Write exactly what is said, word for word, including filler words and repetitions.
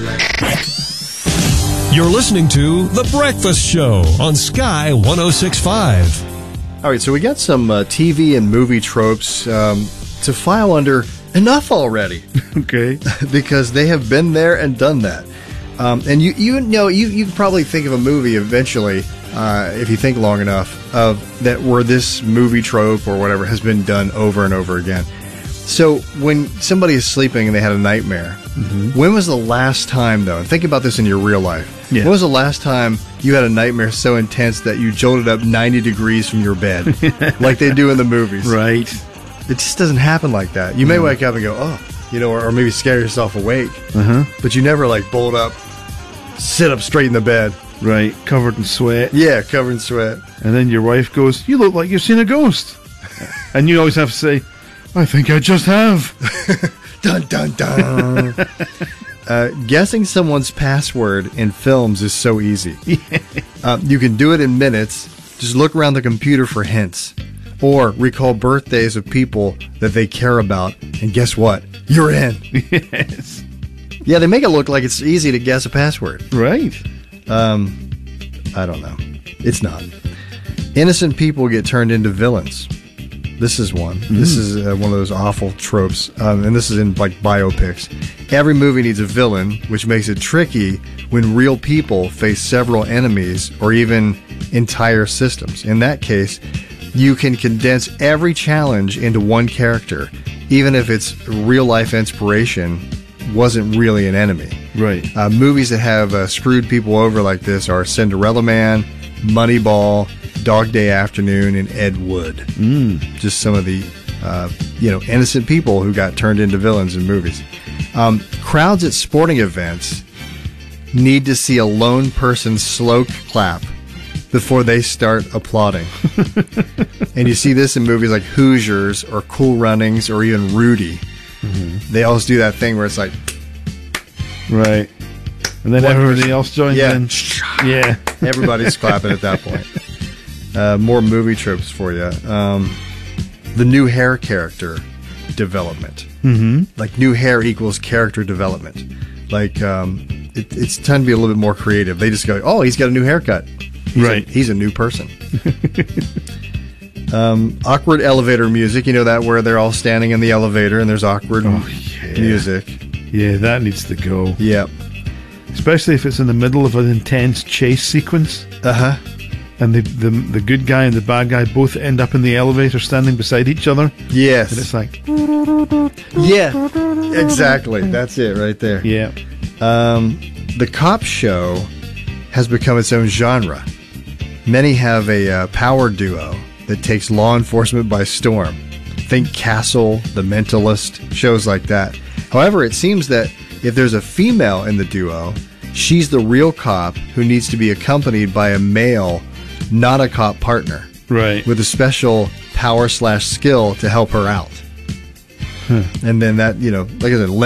You're listening to The Breakfast Show on Sky one oh six point five. All right, so we got some uh, T V and movie tropes um, to file under enough already. Okay. Because they have been there and done that. Um, and you, you know, you, you can probably think of a movie eventually, uh, if you think long enough, of that where this movie trope or whatever has been done over and over again. So when somebody is sleeping and they had a nightmare, mm-hmm. when was the last time, though, and think about this in your real life, yeah. when was the last time you had a nightmare so intense that you jolted up ninety degrees from your bed, like they do in the movies? Right. It just doesn't happen like that. You may mm. wake up and go, oh, you know, or, or maybe scare yourself awake, uh-huh. but you never, like, bolt up, sit up straight in the bed. Right, covered in sweat. Yeah, covered in sweat. And then your wife goes, you look like you've seen a ghost. And you always have to say, I think I just have. Dun, dun, dun. uh, guessing someone's password in films is so easy. Yeah. Uh, you can do it in minutes. Just look around the computer for hints. Or recall birthdays of people that they care about. And guess what? You're in. Yes. Yeah, they make it look like it's easy to guess a password. Right. Um, I don't know. It's not. Innocent people get turned into villains. This is one. Mm. This is uh, one of those awful tropes. Um, and this is in, like, biopics. Every movie needs a villain, which makes it tricky when real people face several enemies or even entire systems. In that case, you can condense every challenge into one character, even if its real-life inspiration wasn't really an enemy. Right. Uh, movies that have uh, screwed people over like this are Cinderella Man, Moneyball, Dog Day Afternoon, and Ed Wood. Mm. Just some of the, uh, you know, innocent people who got turned into villains in movies. Um, crowds at sporting events need to see a lone person slow clap before they start applauding. And you see this in movies like Hoosiers or Cool Runnings or even Rudy. Mm-hmm. They always do that thing where it's like... Right. And then everybody else joins yeah. in. Yeah. Everybody's clapping at that point. Uh, more movie tropes for you. Um, the new hair character development. Mm-hmm. Like, new hair equals character development. Like, um, it, it's time to be a little bit more creative. They just go, oh, he's got a new haircut. He's right. A, he's a new person. um, awkward elevator music. You know that where they're all standing in the elevator and there's awkward oh, yeah. music. Yeah, that needs to go. Yep. Especially if it's in the middle of an intense chase sequence. Uh-huh. And the, the the good guy and the bad guy both end up in the elevator standing beside each other. Yes. And it's like... Yeah, exactly. That's it right there. Yeah. Um, the cop show has become its own genre. Many have a uh, power duo that takes law enforcement by storm. Think Castle, The Mentalist, shows like that. However, it seems that if there's a female in the duo, she's the real cop who needs to be accompanied by a male, not a cop partner. Right. With a special power slash skill to help her out. Huh. And then that, you know, like I said,